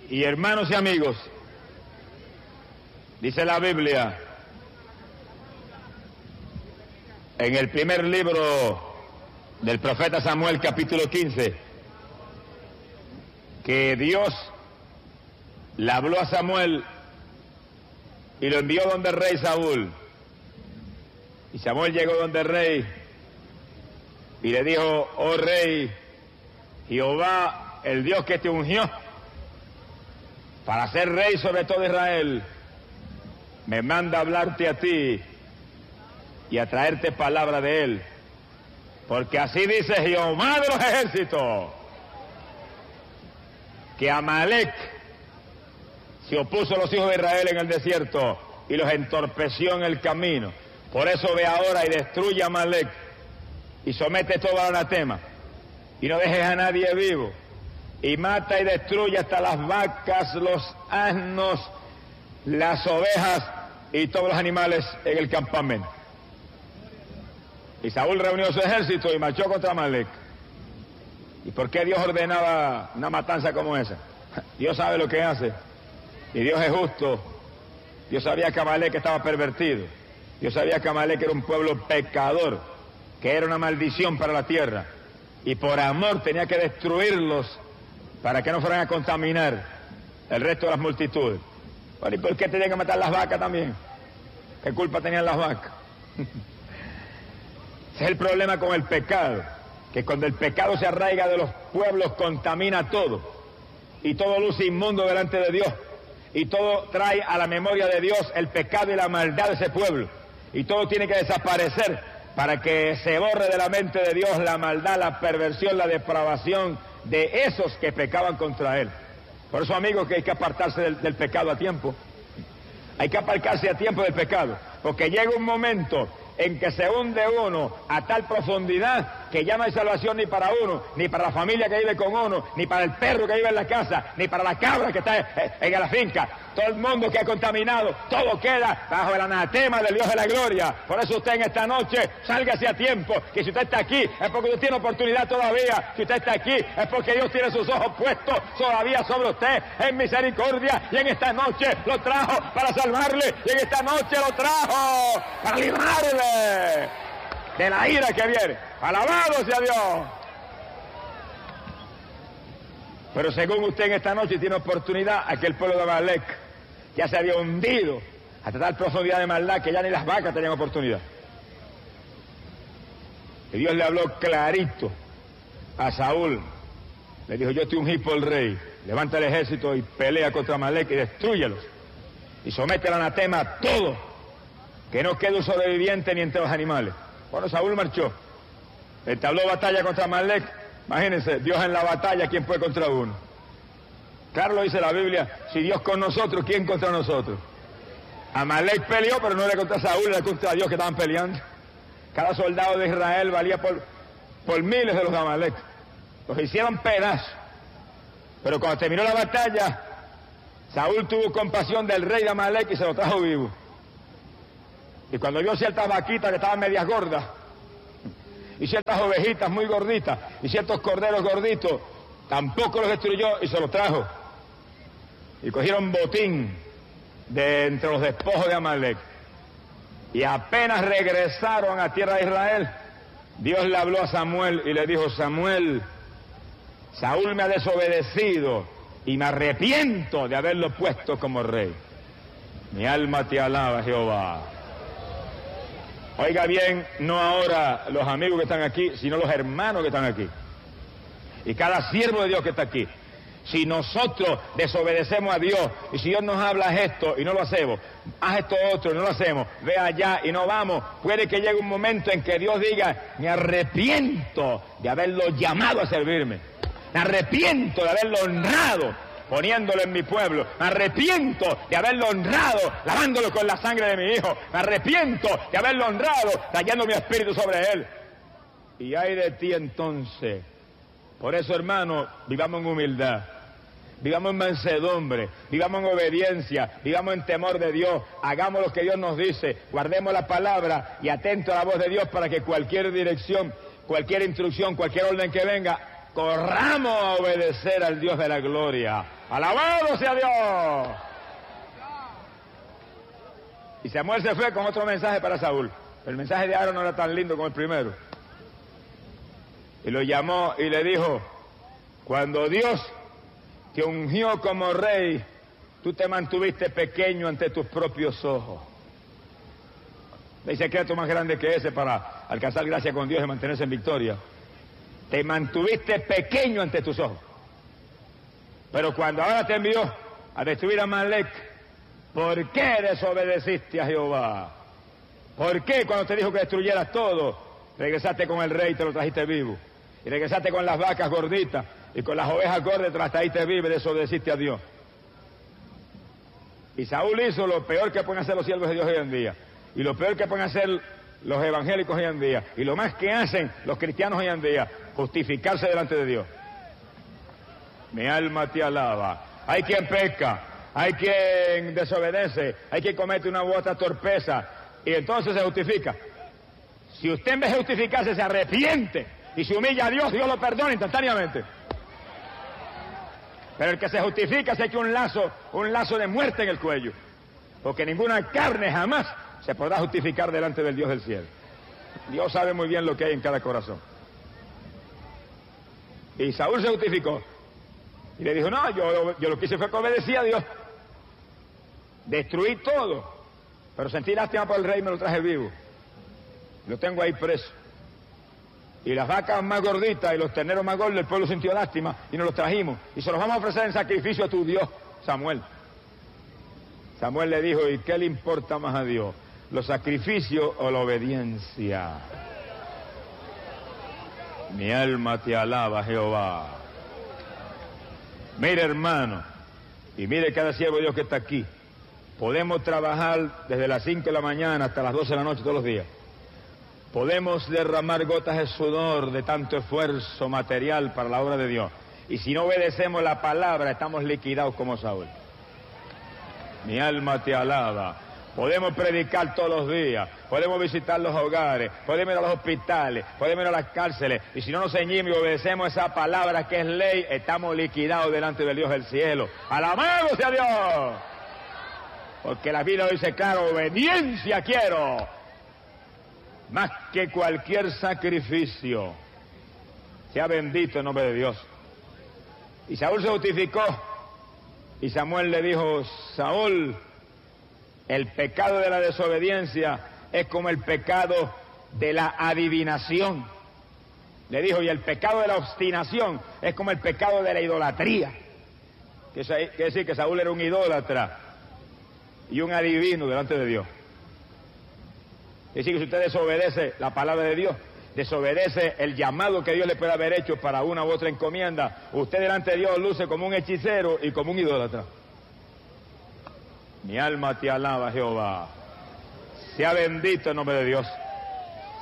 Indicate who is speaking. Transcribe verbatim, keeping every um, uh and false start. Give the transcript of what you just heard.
Speaker 1: Y hermanos y amigos, dice la Biblia, en el primer libro del profeta Samuel, capítulo quince, que Dios le habló a Samuel y lo envió donde el rey Saúl. Y Samuel llegó donde el rey y le dijo: oh rey, Jehová, el Dios que te ungió para ser rey sobre todo Israel, me manda a hablarte a ti y a traerte palabra de él, porque así dice Jehová de los ejércitos, que Amalec se opuso a los hijos de Israel en el desierto y los entorpeció en el camino. Por eso ve ahora y destruye a Amalec y somete todo al anatema y no dejes a nadie vivo, y mata y destruye hasta las vacas, los asnos, las ovejas y todos los animales en el campamento. Y Saúl reunió su ejército y marchó contra Amalec. ¿Y por qué Dios ordenaba una matanza como esa? Dios sabe lo que hace, y Dios es justo. Dios sabía que Amalec estaba pervertido. Dios sabía que Amalec era un pueblo pecador, que era una maldición para la tierra, y por amor tenía que destruirlos para que no fueran a contaminar el resto de las multitudes. Bueno, ¿y por qué tenían que matar las vacas también? ¿Qué culpa tenían las vacas? Ese es el problema con el pecado, que cuando el pecado se arraiga de los pueblos contamina todo, y todo luce inmundo delante de Dios, y todo trae a la memoria de Dios el pecado y la maldad de ese pueblo, y todo tiene que desaparecer para que se borre de la mente de Dios la maldad, la perversión, la depravación de esos que pecaban contra Él. Por eso, amigos, que hay que apartarse del, del pecado a tiempo. Hay que apartarse a tiempo del pecado, porque llega un momento en que se hunde uno a tal profundidad que ya no hay salvación ni para uno, ni para la familia que vive con uno, ni para el perro que vive en la casa, ni para la cabra que está en la finca. Todo el mundo que ha contaminado, todo queda bajo el anatema del Dios de la gloria. Por eso usted en esta noche, sálgase a tiempo, que si usted está aquí es porque usted tiene oportunidad todavía. Si usted está aquí es porque Dios tiene sus ojos puestos todavía sobre usted en misericordia, y en esta noche lo trajo para salvarle, y en esta noche lo trajo para librarle de la ira que viene. Alabado sea Dios. Pero según usted en esta noche tiene oportunidad, aquel pueblo de Amalec ya se había hundido hasta tal profundidad de maldad que ya ni las vacas tenían oportunidad. Y Dios le habló clarito a Saúl. Le dijo: yo te ungí por el rey, levanta el ejército y pelea contra Amalec y destrúyelos, y somete al anatema a todo, que no quede un sobreviviente ni entre los animales. Bueno, Saúl marchó, entabló batalla contra Amalec. Imagínense, Dios en la batalla, ¿quién fue contra uno? Claro lo dice la Biblia: si Dios con nosotros, ¿quién contra nosotros? Amalec peleó, pero no era contra Saúl, era contra Dios que estaban peleando. Cada soldado de Israel valía por, por miles de los de Amalec. Los hicieron pedazos. Pero cuando terminó la batalla, Saúl tuvo compasión del rey de Amalec y se lo trajo vivo. Y cuando vio ciertas vaquitas que estaban medias gordas, y ciertas ovejitas muy gorditas, y ciertos corderos gorditos, tampoco los destruyó y se los trajo. Y cogieron botín de entre los despojos de Amalec. Y apenas regresaron a tierra de Israel, Dios le habló a Samuel y le dijo: Samuel, Saúl me ha desobedecido y me arrepiento de haberlo puesto como rey. Mi alma te alaba, Jehová. Oiga bien, no ahora los amigos que están aquí, sino los hermanos que están aquí. Y cada siervo de Dios que está aquí. Si nosotros desobedecemos a Dios, y si Dios nos habla esto y no lo hacemos, haz esto otro y no lo hacemos, ve allá y no vamos, puede que llegue un momento en que Dios diga: me arrepiento de haberlo llamado a servirme. Me arrepiento de haberlo honrado poniéndolo en mi pueblo. Me arrepiento de haberlo honrado lavándolo con la sangre de mi hijo. Me arrepiento de haberlo honrado trayendo mi espíritu sobre él. Y ay de ti entonces. Por eso, hermano, vivamos en humildad, vivamos en mansedumbre, vivamos en obediencia, vivamos en temor de Dios, hagamos lo que Dios nos dice, guardemos la palabra y atento a la voz de Dios para que cualquier dirección, cualquier instrucción, cualquier orden que venga, corramos a obedecer al Dios de la gloria. ¡Alabado sea Dios! Y Samuel se fue con otro mensaje para Saúl. El mensaje de Aarón no era tan lindo como el primero. Y lo llamó y le dijo: cuando Dios te ungió como rey, tú te mantuviste pequeño ante tus propios ojos. No hay secreto más grande que ese para alcanzar gracia con Dios y mantenerse en victoria. Te mantuviste pequeño ante tus ojos. Pero cuando ahora te envió a destruir a Amalek, ¿por qué desobedeciste a Jehová? ¿Por qué cuando te dijo que destruyeras todo, regresaste con el rey y te lo trajiste vivo? Y regresaste con las vacas gorditas y con las ovejas gordas te las trajiste vivo y desobedeciste a Dios. Y Saúl hizo lo peor que pueden hacer los siervos de Dios hoy en día. Y lo peor que pueden hacer los evangélicos hoy en día. Y lo más que hacen los cristianos hoy en día, justificarse delante de Dios. Mi alma te alaba. Hay quien peca, hay quien desobedece, hay quien comete una u otra torpeza y entonces se justifica. Si usted en vez de justificarse se arrepiente y se humilla a Dios, Dios lo perdona instantáneamente. Pero el que se justifica se echa un lazo, un lazo de muerte en el cuello, porque ninguna carne jamás se podrá justificar delante del Dios del cielo. Dios sabe muy bien lo que hay en cada corazón. Y Saúl se justificó y le dijo: no, yo, yo lo que hice fue que obedecí a Dios. Destruí todo, pero sentí lástima por el rey y me lo traje vivo. Lo tengo ahí preso. Y las vacas más gorditas y los terneros más gordos, el pueblo sintió lástima y nos los trajimos. Y se los vamos a ofrecer en sacrificio a tu Dios, Samuel. Samuel le dijo: ¿y qué le importa más a Dios? ¿Los sacrificios o la obediencia? Mi alma te alaba, Jehová. Mire, hermano, y mire cada siervo de Dios que está aquí. Podemos trabajar desde las cinco de la mañana hasta las doce de la noche todos los días. Podemos derramar gotas de sudor de tanto esfuerzo material para la obra de Dios. Y si no obedecemos la palabra, estamos liquidados como Saúl. Mi alma te alaba. Podemos predicar todos los días, podemos visitar los hogares, podemos ir a los hospitales, podemos ir a las cárceles. Y si no nos ceñimos y obedecemos esa palabra que es ley, estamos liquidados delante del Dios del cielo. ¡Alabado sea Dios! Porque la Biblia dice claro: obediencia quiero, más que cualquier sacrificio. Sea bendito el nombre de Dios. Y Saúl se justificó. Y Samuel le dijo: Saúl, el pecado de la desobediencia es como el pecado de la adivinación. Le dijo: y el pecado de la obstinación es como el pecado de la idolatría. Quiere decir que Saúl era un idólatra y un adivino delante de Dios. Es decir, que si usted desobedece la palabra de Dios, desobedece el llamado que Dios le puede haber hecho para una u otra encomienda, usted delante de Dios luce como un hechicero y como un idólatra. Mi alma te alaba, Jehová. Sea bendito el nombre de Dios.